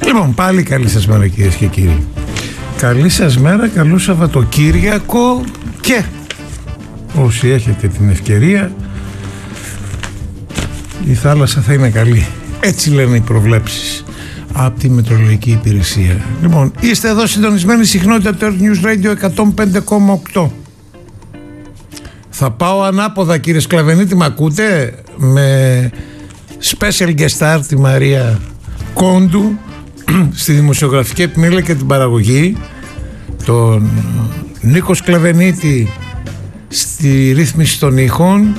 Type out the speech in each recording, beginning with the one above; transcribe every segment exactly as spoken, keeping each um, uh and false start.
Λοιπόν, πάλι καλή σας μέρα κυρίες και κύριοι. Καλή σας μέρα, καλό Σαββατοκύριακο και όσοι έχετε την ευκαιρία η θάλασσα θα είναι καλή. Έτσι λένε οι προβλέψεις από τη Μετεωρολογική Υπηρεσία. Λοιπόν, είστε εδώ συντονισμένοι συχνότητα του Earth News Radio εκατόν πέντε κόμμα οκτώ. Θα πάω ανάποδα κύριε Σκλαβενίτη, μ' ακούτε? Με special guest star τη Μαρία Κόντου στη δημοσιογραφική επιμέλεια και την παραγωγή, τον Νίκο Σκλαβενίτη στη ρύθμιση των ήχων,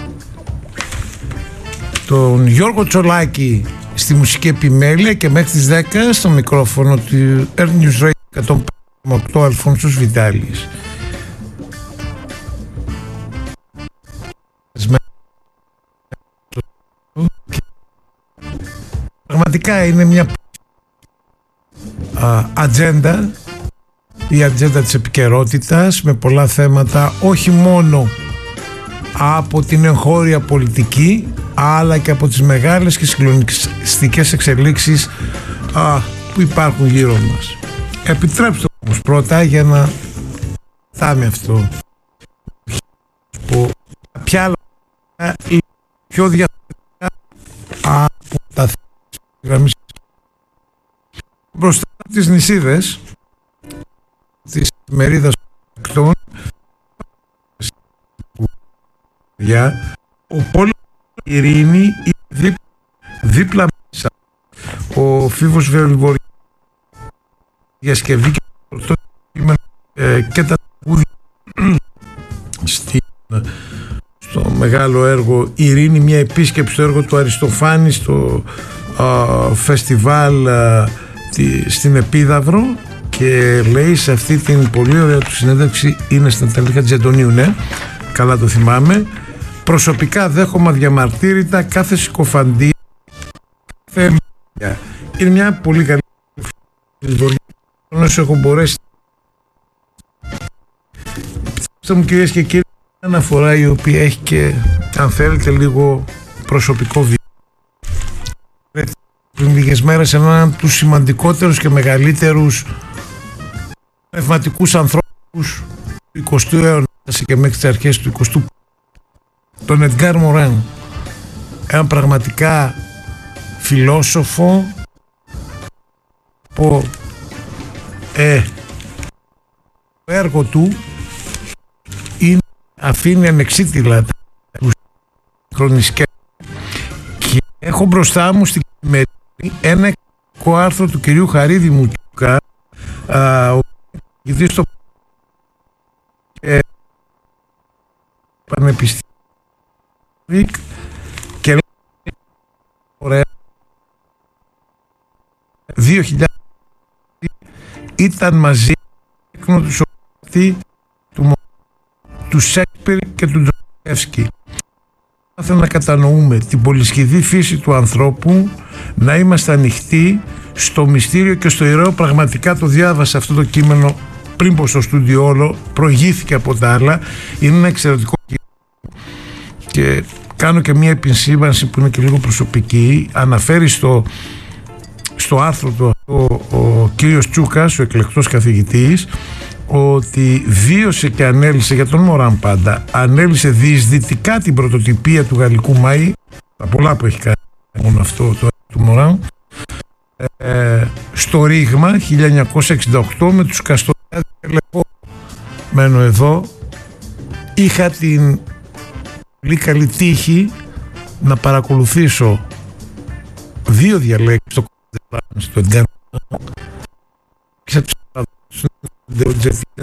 τον Γιώργο Τσολάκη στη μουσική επιμέλεια και μέχρι τις δέκα στο μικρόφωνο του Earth News Radio εκατόν πέντε κόμμα οκτώ Αλφόνσος Βιτάλης. Πραγματικά είναι μια α, ατζέντα, η ατζέντα της επικαιρότητας με πολλά θέματα, όχι μόνο από την εγχώρια πολιτική αλλά και από τις μεγάλες και συγκλονιστικές εξελίξεις α, που υπάρχουν γύρω μας. Επιτρέψτε όμως πρώτα για να φτάμε αυτό που ποια άλλα πιο διαφορετικά από τα θέματα μπροστά από τις νησίδες της μερίδας ακτών για ο πόλεμος ειρήνη είναι δίπλα, δίπλα μέσα. Ο Φίβος Βελβορ διασκευή και το ε, και τα τραγούδια στη, στο μεγάλο έργο Ειρήνη, μια επίσκεψη στο έργο του Αριστοφάνη στο α, φεστιβάλ α, τη, στην Επίδαυρο, και λέει σε αυτή την πολύ ωραία του συνέντευξη, είναι στα τελικά της Αντωνίου, ναι, καλά το θυμάμαι: προσωπικά δέχομαι αδιαμαρτύρητα κάθε συκοφαντία, κάθε... είναι μια πολύ καλή όσο έχω μπορέσει. Πιστεύω μου κυρίες και κύριοι, μια αναφορά η οποία έχει και, αν θέλετε, λίγο προσωπικό βίντεο. Πριν λίγες μέρες έναν από τους σημαντικότερους και μεγαλύτερους πνευματικούς ανθρώπους του εικοστού αιώνα και μέχρι τις αρχές του εικοστού, τον Εντγκάρ Μοράν, έναν πραγματικά φιλόσοφο που ε, το έργο του είναι, αφήνει ανεξίτηλα τους χρονισκές, και έχω μπροστά μου στην κειμενή ένα εκπαιδευτικό άρθρο του κυρίου Χαρίδη Μουτσούκα, ο καθηγητής στο ε, Πανεπιστήμιο, και λέει ωραία, δύο χιλιάδες ήταν μαζί του σωματή του, του Σέξπιρ και του Ντοστοιεύσκη. Θέλω να κατανοούμε την πολυσχηδή φύση του ανθρώπου, να είμαστε ανοιχτοί στο μυστήριο και στο ιερό. Πραγματικά το διάβασα αυτό το κείμενο πριν πω στο στούντιο όλο, προηγήθηκε από τα άλλα, είναι ένα εξαιρετικό κείμενο. Και κάνω και μια επισήμανση που είναι και λίγο προσωπική. Αναφέρει στο, στο άρθρο του ο, ο κύριος Τσούκας, ο εκλεκτός καθηγητής, ότι βίωσε και ανέλησε, για τον Μωράν πάντα, ανέλησε διεισδυτικά την πρωτοτυπία του γαλλικού Μάη, τα πολλά που έχει κάνει μόνο αυτό το του Μωράν, ε, στο ρήγμα χίλια εννιακόσια εξήντα οκτώ με τους Καστοριάδες. Μένω εδώ, είχα την πολύ καλή τύχη να παρακολουθήσω δύο διαλέξεις στο στο Εντγκάρ και